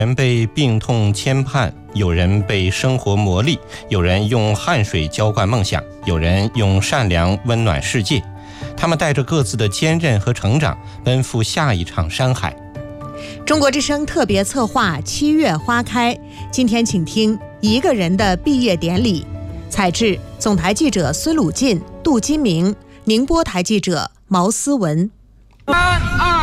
人被病痛牵绊，有人被生活磨砺，有人用汗水浇灌梦想，有人用善良温暖世界。他们带着各自的坚韧和成长，奔赴下一场山海。 中国之声特别策划7月花开，今天请听一个人的毕业典礼。采制总台记者孙鲁进、杜金明，宁波台记者毛思文。 3、2